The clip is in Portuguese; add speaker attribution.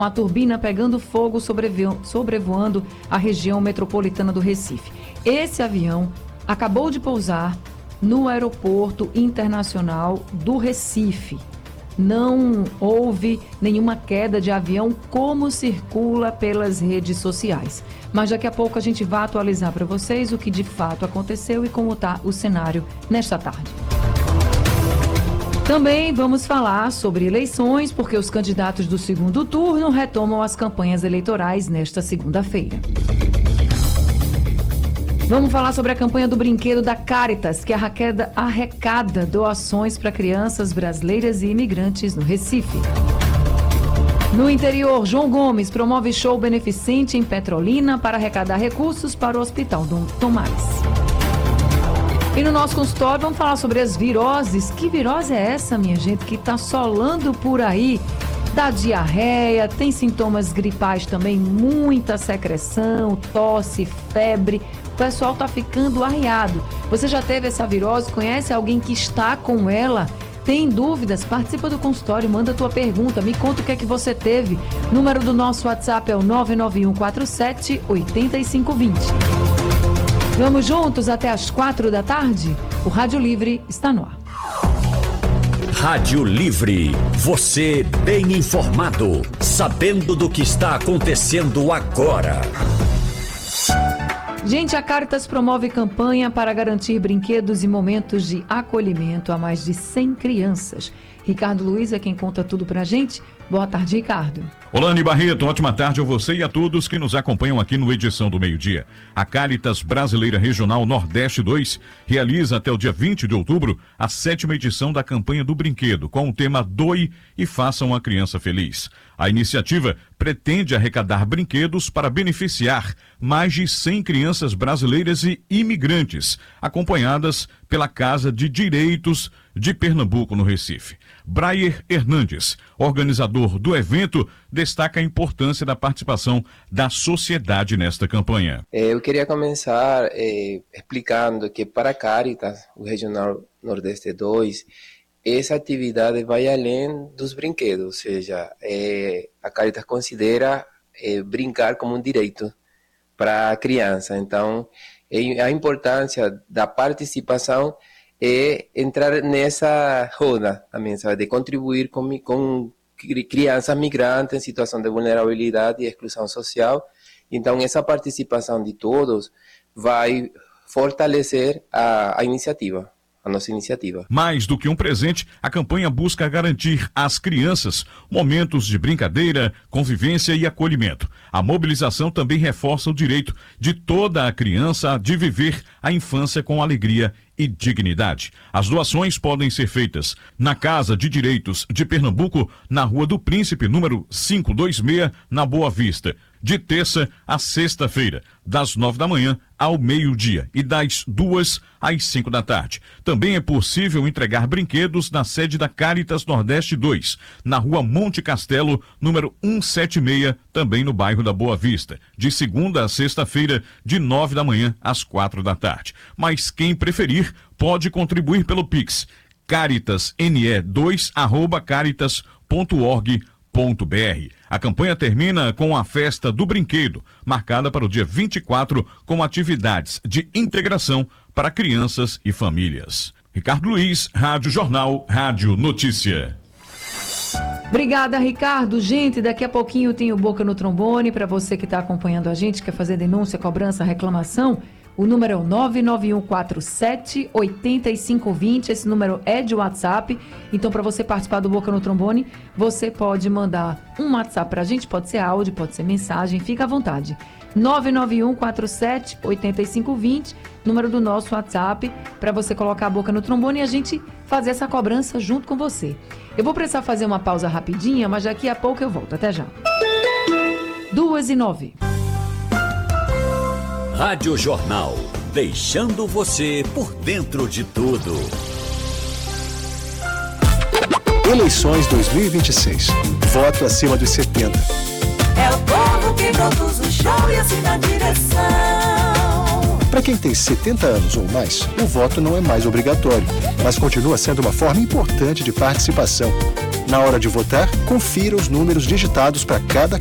Speaker 1: a turbina pegando fogo sobrevoando a região metropolitana do Recife. Esse avião acabou de pousar no Aeroporto Internacional do Recife. Não houve nenhuma queda de avião, como circula pelas redes sociais. Mas daqui a pouco a gente vai atualizar para vocês o que de fato aconteceu e como está o cenário nesta tarde. Também vamos falar sobre eleições, porque os candidatos do segundo turno retomam as campanhas eleitorais nesta segunda-feira. Vamos falar sobre a campanha do brinquedo da Caritas, que arrecada doações para crianças brasileiras e imigrantes no Recife. No interior, João Gomes promove show beneficente em Petrolina para arrecadar recursos para o Hospital Dom Tomás. E no nosso consultório vamos falar sobre as viroses. Que virose é essa, minha gente, que está solando por aí? Dá diarreia, tem sintomas gripais também, muita secreção, tosse, febre. O pessoal está ficando arriado. Você já teve essa virose? Conhece alguém que está com ela? Tem dúvidas? Participa do consultório, manda a tua pergunta, me conta o que é que você teve. O número do nosso WhatsApp é o 99147-8520. Vamos juntos até às 4 da tarde? O Rádio Livre está no ar.
Speaker 2: Rádio Livre, você bem informado, sabendo do que está acontecendo agora.
Speaker 1: Gente, a Caritas promove campanha para garantir brinquedos e momentos de acolhimento a mais de 100 crianças. Ricardo Luiz é quem conta tudo pra gente. Boa tarde, Ricardo.
Speaker 3: Olane Barreto, ótima tarde a você e a todos que nos acompanham aqui no Edição do Meio-Dia. A Caritas Brasileira Regional Nordeste 2 realiza até o dia 20 de outubro a 7ª edição da campanha do brinquedo, com o tema Doe e Faça uma Criança Feliz. A iniciativa pretende arrecadar brinquedos para beneficiar mais de 100 crianças brasileiras e imigrantes, acompanhadas pela Casa de Direitos de Pernambuco, no Recife. Brayer Hernandes, organizador do evento, destaca a importância da participação da sociedade nesta campanha.
Speaker 4: Eu queria começar explicando que para a Caritas, o Regional Nordeste 2, essa atividade vai além dos brinquedos, ou seja, a Caritas considera brincar como um direito para a criança. Então, a importância da participação é entrar nessa roda também, sabe, de contribuir com crianças migrantes em situação de vulnerabilidade e exclusão social. Então, essa participação de todos vai fortalecer a iniciativa. A nossa iniciativa.
Speaker 3: Mais do que um presente, a campanha busca garantir às crianças momentos de brincadeira, convivência e acolhimento. A mobilização também reforça o direito de toda a criança de viver a infância com alegria e dignidade. As doações podem ser feitas na Casa de Direitos de Pernambuco, na Rua do Príncipe, número 526, na Boa Vista, de terça a sexta-feira, das 9 da manhã ao meio-dia e das 2 às 5 da tarde. Também é possível entregar brinquedos na sede da Caritas Nordeste 2, na Rua Monte Castelo, número 176, também no bairro da Boa Vista, de segunda a sexta-feira, de 9 da manhã às 4 da tarde. Mas quem preferir pode contribuir pelo Pix, caritasne2@caritas.org.br. A campanha termina com a festa do brinquedo, marcada para o dia 24, com atividades de integração para crianças e famílias. Ricardo Luiz, Rádio Jornal, Rádio Notícia.
Speaker 1: Obrigada, Ricardo. Gente, daqui a pouquinho tem o Boca no Trombone para você que está acompanhando a gente, quer fazer denúncia, cobrança, reclamação. O número é o 99147-8520. Esse número é de WhatsApp. Então, para você participar do Boca no Trombone, você pode mandar um WhatsApp para a gente. Pode ser áudio, pode ser mensagem. Fica à vontade. 99147-8520. Número do nosso WhatsApp para você colocar a Boca no Trombone e a gente fazer essa cobrança junto com você. Eu vou precisar fazer uma pausa rapidinha, mas daqui a pouco eu volto. Até já. 2:09.
Speaker 2: Rádio Jornal, deixando você por dentro de tudo.
Speaker 5: Eleições 2026. Voto acima dos 70.
Speaker 6: É o povo que produz o show e assim na direção.
Speaker 5: Para quem tem 70 anos ou mais, o voto não é mais obrigatório, mas continua sendo uma forma importante de participação. Na hora de votar, confira os números digitados para cada